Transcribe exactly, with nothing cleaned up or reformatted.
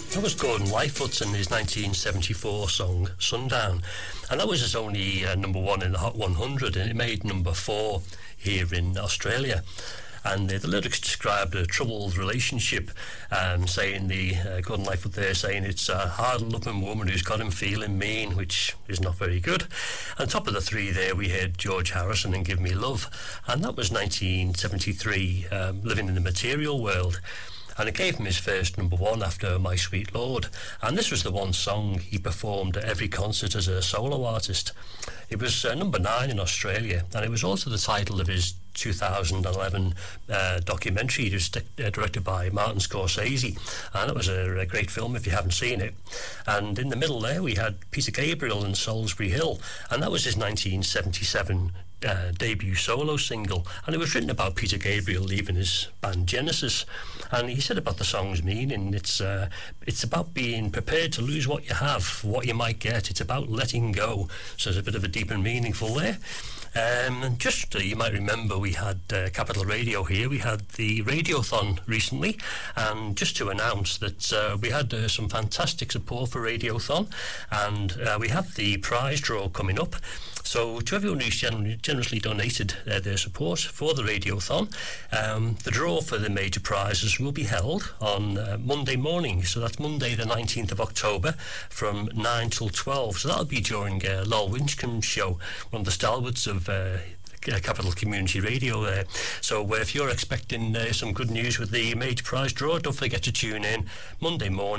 That was Gordon Lightfoot in his nineteen seventy-four song Sundown, and that was his only uh, number one in the Hot one hundred, and it made number four here in Australia. And uh, the lyrics described a troubled relationship, um, saying the uh, Gordon Lightfoot there saying it's a hard-loving woman who's got him feeling mean, which is not very good. On top of the three there, we heard George Harrison and Give Me Love, and that was nineteen seventy-three, um, Living in the Material World. And it gave him his first number one after My Sweet Lord. And this was the one song he performed at every concert as a solo artist. It was uh, number nine in Australia, and it was also the title of his two thousand eleven uh, documentary. It was di- uh, directed by Martin Scorsese, and it was a, a great film if you haven't seen it. And in the middle there we had Peter Gabriel and Salisbury Hill, and that was his nineteen seventy-seven Uh, debut solo single, and it was written about Peter Gabriel leaving his band Genesis. And he said about the song's meaning, it's uh, it's about being prepared to lose what you have for what you might get. It's about letting go. So there's a bit of a deep and meaningful there. Um, and just uh, you might remember we had uh, Capital Radio here. We had the Radiothon recently, and just to announce that uh, we had uh, some fantastic support for Radiothon, and uh, we have the prize draw coming up. So to everyone who's gen- generously donated uh, their support for the Radiothon, um, the draw for the major prizes will be held on uh, Monday morning. So that's Monday the nineteenth of October from nine till twelve. So that'll be during uh, Lol Winchcombe's show, one of the stalwarts of uh, Capital Community Radio there. So uh, if you're expecting uh, some good news with the major prize draw, don't forget to tune in Monday morning.